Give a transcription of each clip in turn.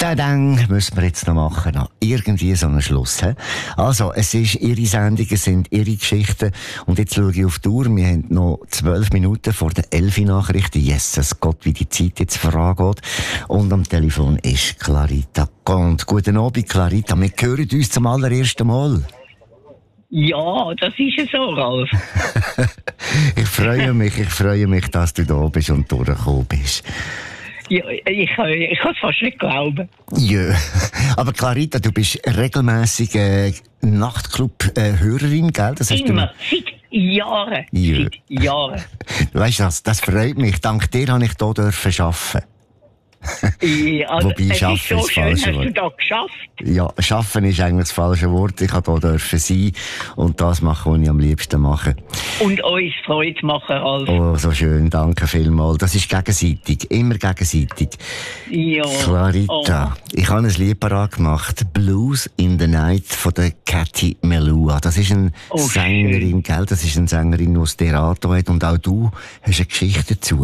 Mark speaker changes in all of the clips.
Speaker 1: Dann müssen wir jetzt noch machen. Noch irgendwie so einen Schluss. He? Also, es ist Ihre Sendung, es sind Ihre Geschichten. Und jetzt schaue ich auf die Uhr. Wir haben noch 12 Minuten vor der 11 Nachrichten. Jesus Gott, wie die Zeit jetzt vorangeht. Und am Telefon ist Clarita Gond. Guten Abend, Clarita. Wir hören uns zum allerersten Mal.
Speaker 2: Ja, das ist es so, Ralf.
Speaker 1: Ich freue mich, dass du da bist und durchgekommen bist.
Speaker 2: Ja, ich kann es fast nicht glauben.
Speaker 1: Ja, aber Clarita, du bist regelmässig Nachtclub-Hörerin, gell? Das hast
Speaker 2: Immer, seit Jahren.
Speaker 1: Ja.
Speaker 2: Seit Jahren.
Speaker 1: Weißt du, das freut mich. Dank dir habe ich hier arbeiten.
Speaker 2: Ja, also,
Speaker 1: Wobei,
Speaker 2: es ist so schön, hast du da geschafft.
Speaker 1: Ja, arbeiten ist eigentlich das falsche Wort. Ich durfte hier sein und das machen, was ich am liebsten mache.
Speaker 2: Und uns Freude machen, Ralf.
Speaker 1: Oh, so schön, danke vielmals. Das ist gegenseitig, immer gegenseitig.
Speaker 2: Ja.
Speaker 1: Clarita, ich habe ein Lied parat gemacht. Blues in the Night von der Cathy Melua. Das ist eine Sängerin, gell? Das ist eine Sängerin, die das Theater hat. Und auch du hast eine Geschichte dazu.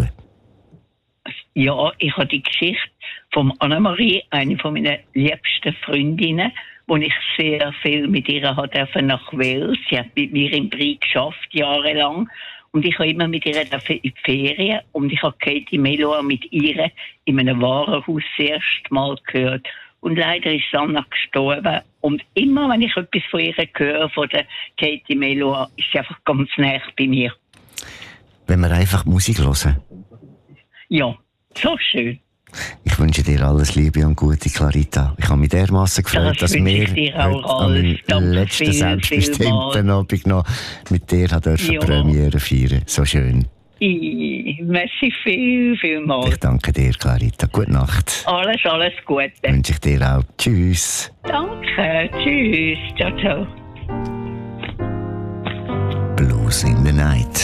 Speaker 2: Ja, ich habe die Geschichte von Annemarie, eine von meinen liebsten Freundinnen, wo ich sehr viel mit ihr durfte nach Wales. Sie hat mit mir im Brie geschafft, jahrelang. Und ich habe immer mit ihr in die Ferien. Und ich habe Katie Melua mit ihr in einem Warenhaus das erste Mal gehört. Und leider ist Anna gestorben. Und immer, wenn ich etwas von ihr höre, von der Katie Melua, ist sie einfach ganz nah bei mir.
Speaker 1: Wenn wir einfach Musik hören.
Speaker 2: Ja. So schön.
Speaker 1: Ich wünsche dir alles Liebe und Gute, Clarita. Ich habe mich dermassen gefreut, dass wir heute am letzten selbstbestimmten Abend noch mit dir Premiere feiern. So schön.
Speaker 2: Merci vielmals.
Speaker 1: Ich danke dir, Clarita. Gute Nacht.
Speaker 2: Alles Gute.
Speaker 1: Wünsche ich dir auch. Tschüss.
Speaker 2: Danke. Tschüss. Ciao, ciao.
Speaker 1: Blues in the Night.